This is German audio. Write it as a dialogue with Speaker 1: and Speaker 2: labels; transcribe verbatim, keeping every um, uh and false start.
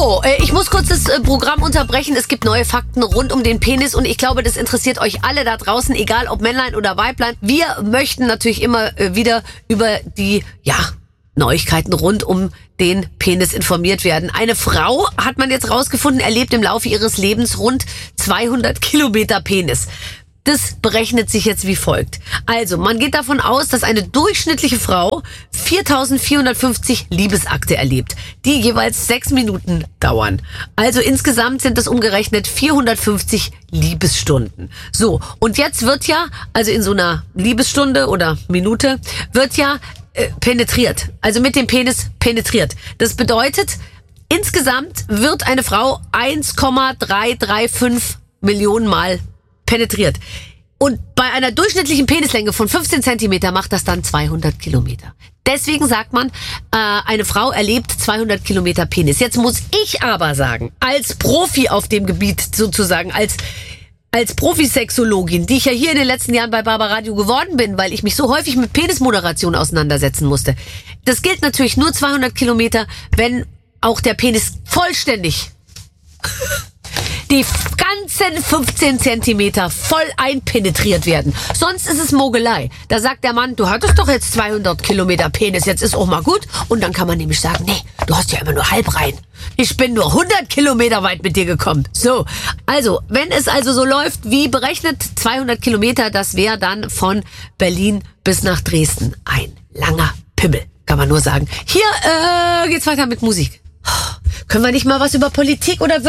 Speaker 1: So, äh, ich muss kurz das äh, Programm unterbrechen. Es gibt neue Fakten rund um den Penis und ich glaube, das interessiert euch alle da draußen, egal ob Männlein oder Weiblein. Wir möchten natürlich immer äh, wieder über die, ja, Neuigkeiten rund um den Penis informiert werden. Eine Frau, hat man jetzt rausgefunden, erlebt im Laufe ihres Lebens rund zweihundert Kilometer Penis. Das berechnet sich jetzt wie folgt. Also, man geht davon aus, dass eine durchschnittliche Frau viertausendvierhundertfünfzig Liebesakte erlebt, die jeweils sechs Minuten dauern. Also insgesamt sind das umgerechnet vierhundertfünfzig Liebesstunden. So, und jetzt wird ja, also in so einer Liebesstunde oder Minute, wird ja äh, penetriert. Also mit dem Penis penetriert. Das bedeutet, insgesamt wird eine Frau eins Komma dreihundertfünfunddreißig Millionen Mal penetriert. Und bei einer durchschnittlichen Penislänge von fünfzehn Zentimeter macht das dann zweihundert Kilometer. Deswegen sagt man, äh, eine Frau erlebt zweihundert Kilometer Penis. Jetzt muss ich aber sagen, als Profi auf dem Gebiet sozusagen, als als Profisexologin, die ich ja hier in den letzten Jahren bei Barbaradio geworden bin, weil ich mich so häufig mit Penismoderation auseinandersetzen musste. Das gilt natürlich nur zweihundert Kilometer, wenn auch der Penis vollständig die ganzen fünfzehn Zentimeter voll einpenetriert werden. Sonst ist es Mogelei. Da sagt der Mann, du hattest doch jetzt zweihundert Kilometer Penis, jetzt ist auch mal gut. Und dann kann man nämlich sagen, nee, du hast ja immer nur halb rein. Ich bin nur hundert Kilometer weit mit dir gekommen. So, also, wenn es also so läuft, wie berechnet, zweihundert Kilometer, das wäre dann von Berlin bis nach Dresden. Ein langer Pimmel, kann man nur sagen. Hier äh, geht's weiter mit Musik. Können wir nicht mal was über Politik oder